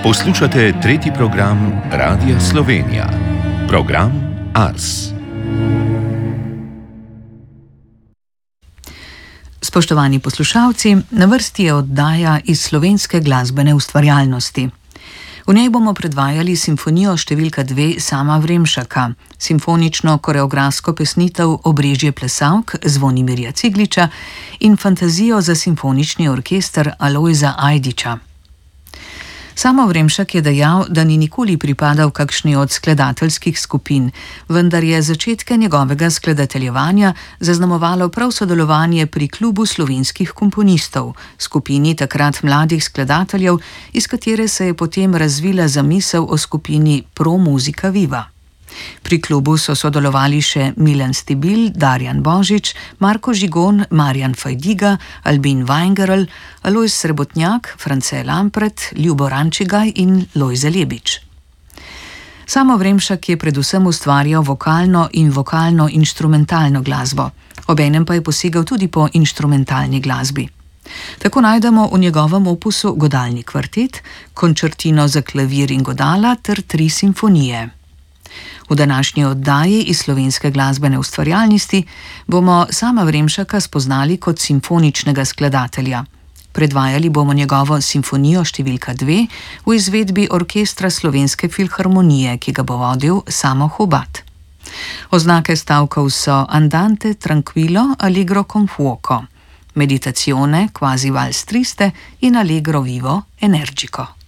Poslušate tretji program Radia Slovenija. Program Ars. Spoštovani poslušalci, na vrsti je oddaja iz slovenske glasbene ustvarjalnosti. V njej bomo predvajali simfonijo številka 2 Sama Vremšaka, simfonično-koreografsko pesnitev Obrežje plesavk Zvonimirja Cigliča in fantazijo za simfonični orkester Alojza Ajdiča. Samo Vremšak je dejal, da ni nikoli pripadal kakšni od skladateljskih skupin, vendar je začetke njegovega skladateljevanja zaznamovalo prav sodelovanje pri Klubu slovenskih komponistov, skupini takrat mladih skladateljev, iz katere se je potem razvila zamisel o skupini Pro Musica Viva. Pri klubu so sodelovali še Milan Stibil, Darjan Božič, Marko Žigon, Marjan Fajdiga, Albin Weingerl, Alojz Srebotnjak, France Lampret, Ljubo Rančigaj in Lojze Lebič. Samo Vremšak je predvsem ustvarjal vokalno in vokalno-inštrumentalno glasbo, obenem pa je posegal tudi po inštrumentalni glasbi. Tako najdemo v njegovem opusu godalni kvartet, končertino za klavir in godala ter 3 simfonije. V današnji oddaji iz slovenske glasbene ustvarjalnosti bomo Sama Vremšaka spoznali kot simfoničnega skladatelja. Predvajali bomo njegovo simfonijo številka 2 v izvedbi Orkestra Slovenske filharmonije, ki ga bo vodil Samo Hubad. Oznake stavkov so Andante tranquillo, allegro con fuoco, Meditazione quasi vals triste in allegro vivo energico.